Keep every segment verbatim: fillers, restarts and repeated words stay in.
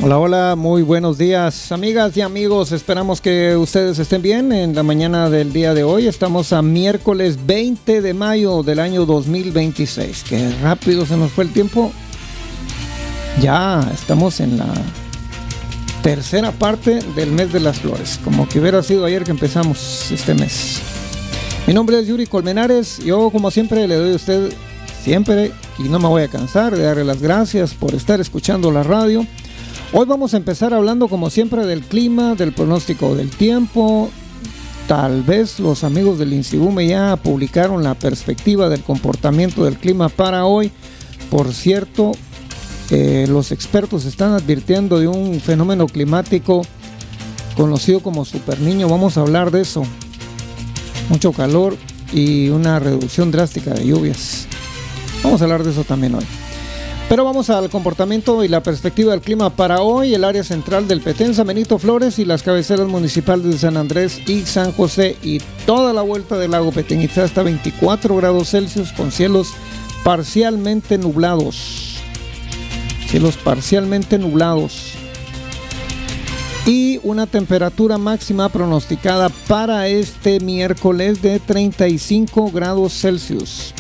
Hola, hola, muy buenos días, amigas y amigos. Esperamos que ustedes estén bien en la mañana del día de hoy. Estamos a miércoles veinte de mayo del año dos mil veintiséis. Qué rápido se nos fue el tiempo. Ya estamos en la tercera parte del mes de las flores, como que hubiera sido ayer que empezamos este mes. Mi nombre es Yuri Colmenares. Yo, como siempre, le doy a usted siempre, y no me voy a cansar de darle las gracias por estar escuchando la radio. Hoy vamos a empezar hablando, como siempre, del clima, del pronóstico del tiempo. Tal vez los amigos del INSIBUME ya publicaron la perspectiva del comportamiento del clima para hoy. Por cierto, eh, los expertos están advirtiendo de un fenómeno climático conocido como superniño. Vamos a hablar de eso. Mucho calor y una reducción drástica de lluvias. Vamos a hablar de eso también hoy. Pero vamos al comportamiento y la perspectiva del clima para hoy. El área central del Petén, San Benito, Flores y las cabeceras municipales de San Andrés y San José y toda la vuelta del lago Petén está hasta veinticuatro grados Celsius con cielos parcialmente nublados. Cielos parcialmente nublados. Y una temperatura máxima pronosticada para este miércoles de treinta y cinco grados Celsius.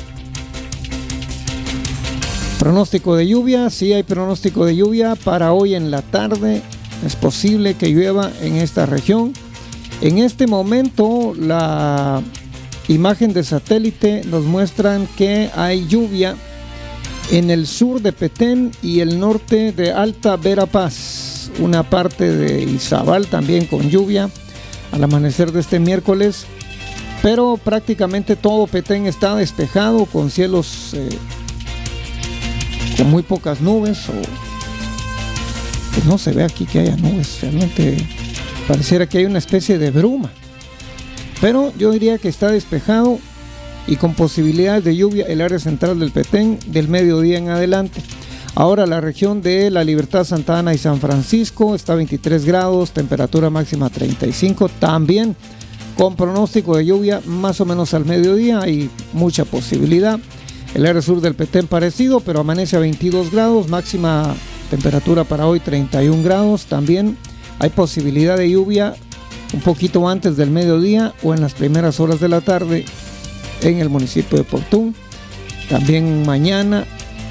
Pronóstico de lluvia, sí hay pronóstico de lluvia para hoy en la tarde. Es posible que llueva en esta región. En este momento la imagen de satélite nos muestra que hay lluvia en el sur de Petén y el norte de Alta Verapaz. Una parte de Izabal también con lluvia al amanecer de este miércoles. Pero prácticamente todo Petén está despejado con cielos... Eh, con muy pocas nubes, o pues no se ve aquí que haya nubes, realmente pareciera que hay una especie de bruma, pero yo diría que está despejado y con posibilidades de lluvia el área central del Petén del mediodía en adelante. Ahora la región de La Libertad, Santa Ana y San Francisco está a veintitrés grados, temperatura máxima treinta y cinco, también con pronóstico de lluvia más o menos al mediodía, hay mucha posibilidad. El área sur del Petén parecido, pero amanece a veintidós grados, máxima temperatura para hoy treinta y un grados. También hay posibilidad de lluvia un poquito antes del mediodía o en las primeras horas de la tarde en el municipio de Portún. También mañana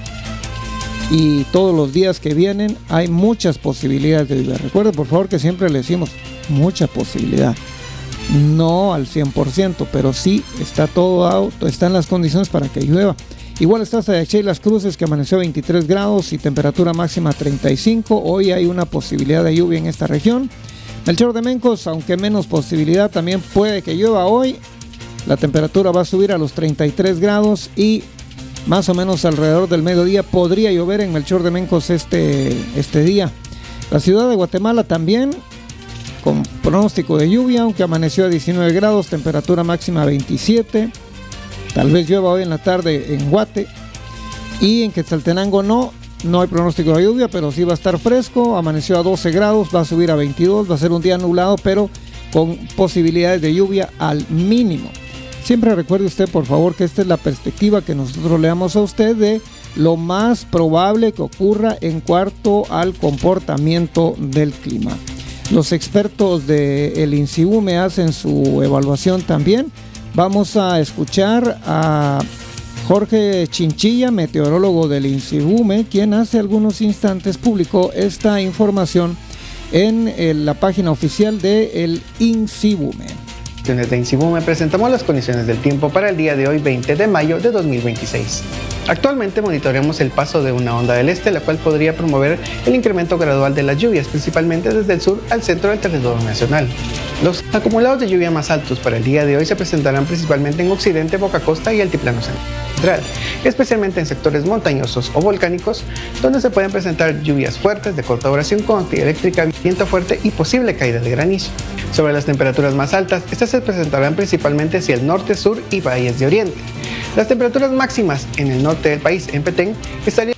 y todos los días que vienen hay muchas posibilidades de lluvia. Recuerden, por favor, que siempre le decimos mucha posibilidad. No al cien por ciento, pero sí está todo dado, están las condiciones para que llueva. Igual está Sayachey y Las Cruces, que amaneció a veintitrés grados y temperatura máxima treinta y cinco. Hoy hay una posibilidad de lluvia en esta región. Melchor de Mencos, aunque menos posibilidad, también puede que llueva hoy. La temperatura va a subir a los treinta y tres grados y más o menos alrededor del mediodía podría llover en Melchor de Mencos este, este día. La ciudad de Guatemala también con pronóstico de lluvia, aunque amaneció a diecinueve grados, temperatura máxima veintisiete. Tal vez llueva hoy en la tarde en Guate. Y en Quetzaltenango no, no hay pronóstico de lluvia, pero sí va a estar fresco. Amaneció a doce grados, va a subir a veintidós, va a ser un día nublado, pero con posibilidades de lluvia al mínimo. Siempre recuerde usted, por favor, que esta es la perspectiva que nosotros le damos a usted de lo más probable que ocurra en cuanto al comportamiento del clima. Los expertos del INSIBUME hacen su evaluación también. Vamos a escuchar a Jorge Chinchilla, meteorólogo del INSIBUME, quien hace algunos instantes publicó esta información en la página oficial del INSIBUME. Desde INSIBUME presentamos las condiciones del tiempo para el día de hoy, veinte de mayo de dos mil veintiséis. Actualmente monitoreamos el paso de una onda del este, la cual podría promover el incremento gradual de las lluvias, principalmente desde el sur al centro del territorio nacional. Los acumulados de lluvia más altos para el día de hoy se presentarán principalmente en occidente, Boca Costa y altiplano central, especialmente en sectores montañosos o volcánicos, donde se pueden presentar lluvias fuertes de corta duración con actividad eléctrica, viento fuerte y posible caída de granizo. Sobre las temperaturas más altas, estas se presentarán principalmente hacia el norte, sur y valles de oriente. Las temperaturas máximas en el norte del país, en Petén, estarían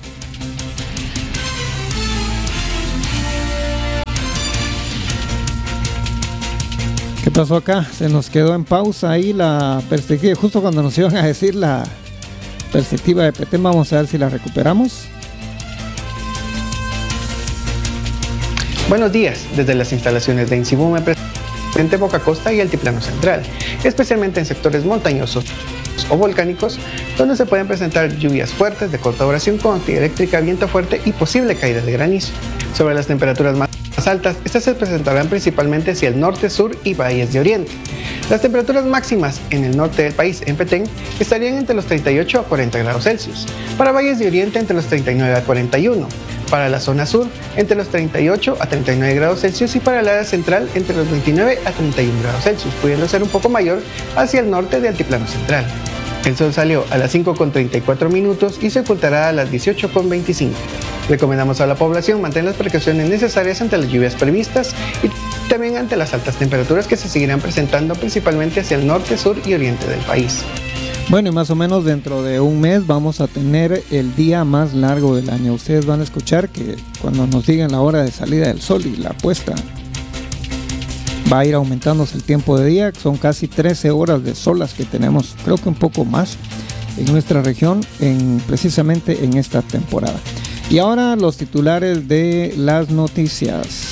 ¿Qué pasó acá? Se nos quedó en pausa ahí la perspectiva, justo cuando nos iban a decir la perspectiva de Petén. Vamos a ver si la recuperamos. Buenos días, desde las instalaciones de INSIBU me presenta Boca Costa y Altiplano Central, especialmente en sectores montañosos o volcánicos, donde se pueden presentar lluvias fuertes de corta duración con actividad eléctrica, viento fuerte y posible caída de granizo. Sobre las temperaturas más altas, estas se presentarán principalmente hacia el norte, sur y valles de oriente. Las temperaturas máximas en el norte del país, en Petén, estarían entre los treinta y ocho a cuarenta grados Celsius, para valles de oriente entre los treinta y nueve a cuarenta y uno, para la zona sur entre los treinta y ocho a treinta y nueve grados Celsius y para el área central entre los veintinueve a treinta y uno grados Celsius, pudiendo ser un poco mayor hacia el norte de Altiplano Central. El sol salió a las cinco con treinta y cuatro minutos y se ocultará a las dieciocho con veinticinco. Recomendamos a la población mantener las precauciones necesarias ante las lluvias previstas y también ante las altas temperaturas que se seguirán presentando principalmente hacia el norte, sur y oriente del país. Bueno, y más o menos dentro de un mes vamos a tener el día más largo del año. Ustedes van a escuchar que cuando nos digan la hora de salida del sol y la puesta, va a ir aumentándose el tiempo de día. Son casi trece horas de sol las que tenemos, creo que un poco más, en nuestra región, en, precisamente en esta temporada. Y ahora los titulares de las noticias.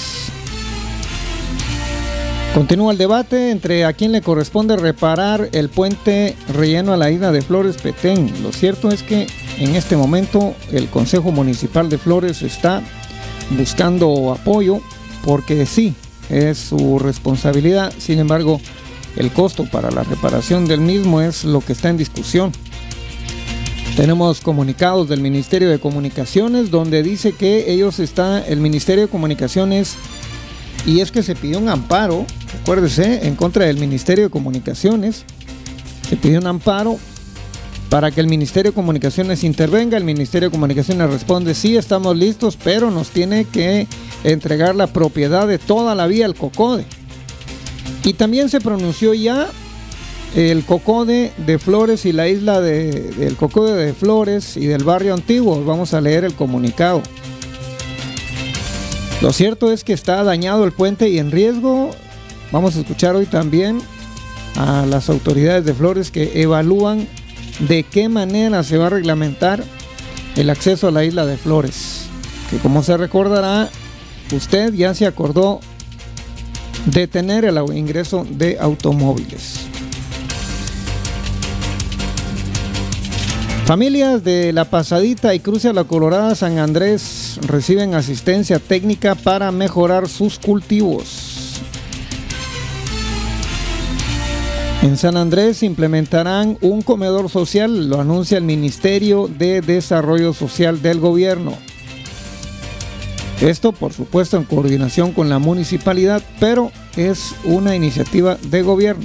Continúa el debate entre a quién le corresponde reparar el puente relleno a la isla de Flores, Petén. Lo cierto es que en este momento el Consejo Municipal de Flores está buscando apoyo porque sí, es su responsabilidad. Sin embargo, el costo para la reparación del mismo es lo que está en discusión. Tenemos comunicados del Ministerio de Comunicaciones donde dice que ellos están, el Ministerio de Comunicaciones, y es que se pidió un amparo, acuérdese, en contra del Ministerio de Comunicaciones. Se pidió un amparo para que el Ministerio de Comunicaciones intervenga. El Ministerio de Comunicaciones responde: sí, estamos listos, pero nos tiene que entregar la propiedad de toda la vía El Cocode. Y también se pronunció ya el Cocode de Flores y la isla de, del Cocode de Flores y del barrio antiguo. Vamos a leer el comunicado. Lo cierto es que está dañado el puente y en riesgo. Vamos a escuchar hoy también a las autoridades de Flores que evalúan de qué manera se va a reglamentar el acceso a la isla de Flores, que como se recordará, usted ya se acordó detener el ingreso de automóviles. Familias de La Pasadita y Cruce a la Colorada San Andrés reciben asistencia técnica para mejorar sus cultivos. En San Andrés implementarán un comedor social, lo anuncia el Ministerio de Desarrollo Social del gobierno. Esto, por supuesto, en coordinación con la municipalidad, pero es una iniciativa de gobierno.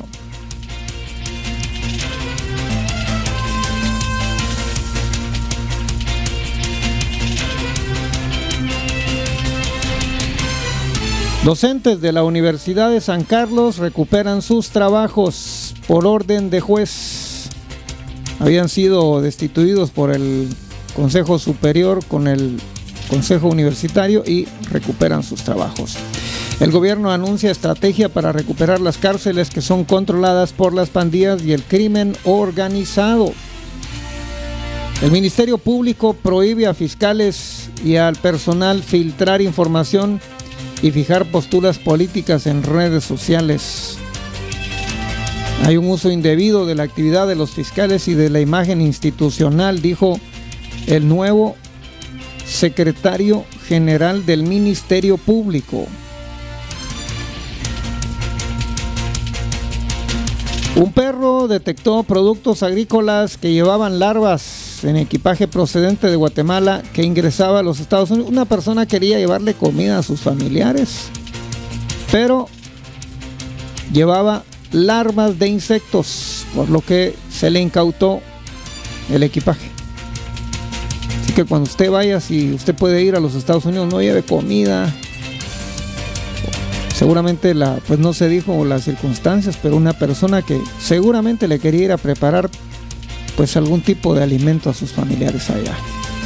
Docentes de la Universidad de San Carlos recuperan sus trabajos por orden de juez. Habían sido destituidos por el Consejo Superior con el Consejo Universitario y recuperan sus trabajos. El gobierno anuncia estrategia para recuperar las cárceles que son controladas por las pandillas y el crimen organizado. El Ministerio Público prohíbe a fiscales y al personal filtrar información y fijar posturas políticas en redes sociales. Hay un uso indebido de la actividad de los fiscales y de la imagen institucional, dijo el nuevo secretario general del Ministerio Público. Un perro detectó productos agrícolas que llevaban larvas en equipaje procedente de Guatemala que ingresaba a los Estados Unidos. Una persona quería llevarle comida a sus familiares, pero llevaba larvas de insectos, por lo que se le incautó el equipaje. Así que cuando usted vaya, si usted puede ir a los Estados Unidos, no lleve comida. Seguramente la, pues no se dijo las circunstancias, pero una persona que seguramente le quería ir a preparar pues algún tipo de alimento a sus familiares allá.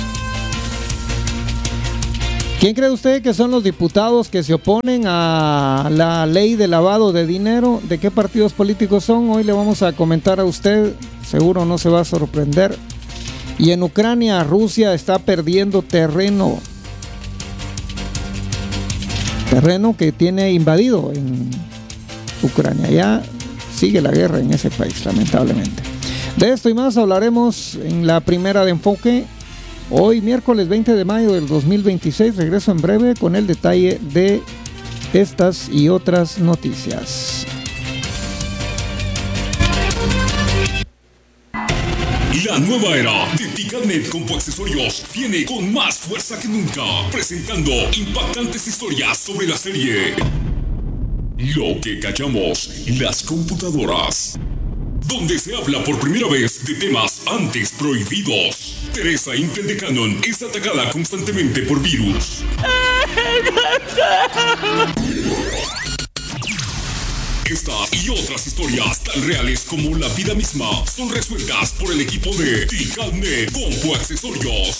¿Quién cree usted que son los diputados que se oponen a la ley de lavado de dinero? ¿De qué partidos políticos son? Hoy le vamos a comentar a usted, seguro no se va a sorprender. Y en Ucrania, Rusia está perdiendo terreno. terreno que tiene invadido en Ucrania. Ya sigue la guerra en ese país, lamentablemente. De esto y más hablaremos en la primera de Enfoque. Hoy, miércoles veinte de mayo del dos mil veintiséis, regreso en breve con el detalle de estas y otras noticias. La nueva era de Ticalnet Compu Accesorios viene con más fuerza que nunca, presentando impactantes historias sobre la serie Lo que callamos las computadoras, donde se habla por primera vez de temas antes prohibidos. Teresa Intel de Canon es atacada constantemente por virus. Estas y otras historias tan reales como la vida misma son resueltas por el equipo de Ticalnet Compu Accesorios.